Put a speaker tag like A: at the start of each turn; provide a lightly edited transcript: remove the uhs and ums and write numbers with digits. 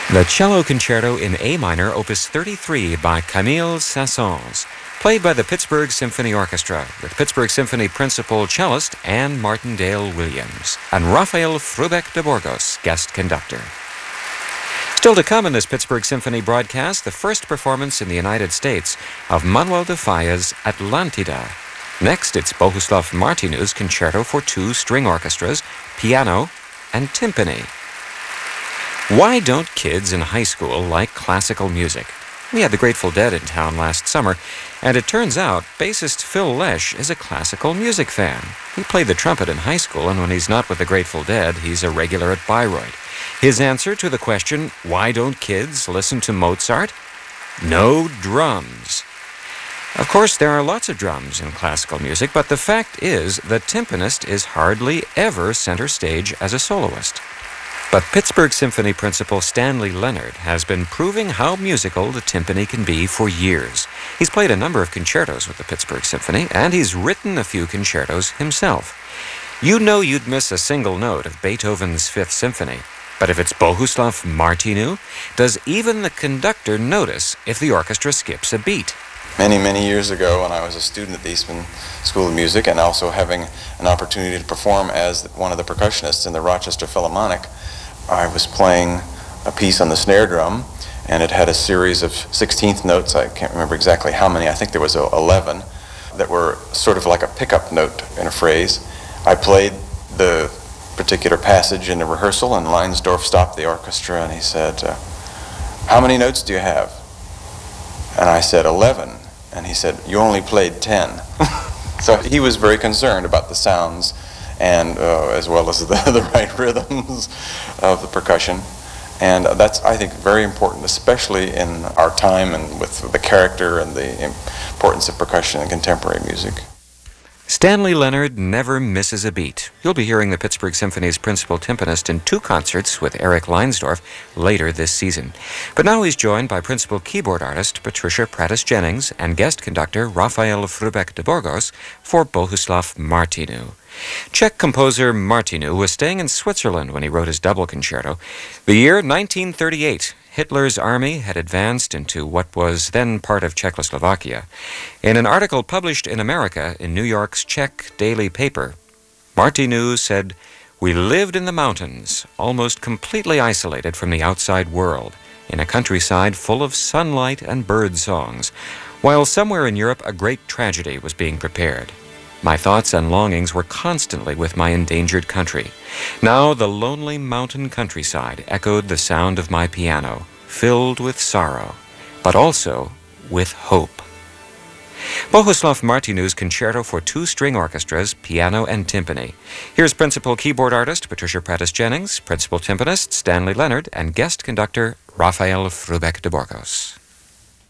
A: The Cello Concerto in A minor, Opus 33 by Camille Saint-Saëns, played by the Pittsburgh Symphony Orchestra, with Pittsburgh Symphony principal cellist Anne Martindale Williams and Rafael Frubeck de Burgos, guest conductor. Still to come in this Pittsburgh Symphony broadcast, the first performance in the United States of Manuel de Falla's Atlantida. Next, it's Bohuslav Martinu's Concerto for two string orchestras, piano, and timpani. Why don't kids in high school like classical music? We had the Grateful Dead in town last summer, and it turns out bassist Phil Lesh is a classical music fan. He played the trumpet in high school, and when he's not with the Grateful Dead, he's a regular at Bayreuth. His answer to the question, why don't kids listen to Mozart? No drums. Of course, there are lots of drums in classical music, but the fact is the timpanist is hardly ever center stage as a soloist. But Pittsburgh Symphony principal Stanley Leonard has been proving how musical the timpani can be for years. He's played a number of concertos with the Pittsburgh Symphony, and he's written a few concertos himself. You know you'd miss a single note of Beethoven's Fifth Symphony, but if it's Bohuslav Martinu, does even the conductor notice if the orchestra skips a beat?
B: Many years ago, when I was a student at the Eastman School of Music and also having an opportunity to perform as one of the percussionists in the Rochester Philharmonic, I was playing a piece on the snare drum, and it had a series of 16th notes. I can't remember exactly how many. I think there was 11 that were sort of like a pickup note in a phrase. I played the particular passage in the rehearsal, and Leinsdorf stopped the orchestra, and he said, "How many notes do you have?" And I said, 11. And he said, "You only played 10. So he was very concerned about the sounds and as well as the right rhythms of the percussion. And that's, I think, very important, especially in our time and with the character and the importance of percussion in contemporary music.
A: Stanley Leonard never misses a beat. You'll be hearing the Pittsburgh Symphony's principal timpanist in two concerts with Eric Leinsdorf later this season. But now he's joined by principal keyboard artist Patricia Prattis-Jennings and guest conductor Rafael Frubeck de Burgos for Bohuslav Martinu. Czech composer Martinu was staying in Switzerland when he wrote his double concerto. The year 1938. Hitler's army had advanced into what was then part of Czechoslovakia. In an article published in America in New York's Czech daily paper, Martinu said, "We lived in the mountains, almost completely isolated from the outside world, in a countryside full of sunlight and bird songs, while somewhere in Europe a great tragedy was being prepared. My thoughts and longings were constantly with my endangered country. Now the lonely mountain countryside echoed the sound of my piano, filled with sorrow, but also with hope." Bohuslav Martinu's Concerto for two string orchestras, piano and timpani. Here's principal keyboard artist Patricia Prattis-Jennings, principal timpanist Stanley Leonard, and guest conductor Rafael Frubeck de Burgos.